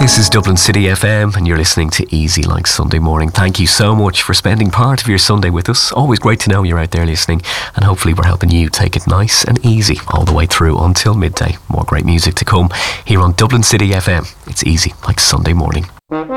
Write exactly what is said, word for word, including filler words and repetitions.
This is Dublin City F M and you're listening to Easy Like Sunday Morning. Thank you so much for spending part of your Sunday with us. Always great to know you're out there listening, and hopefully we're helping you take it nice and easy all the way through until midday. More great music to come here on Dublin City F M. It's Easy Like Sunday Morning.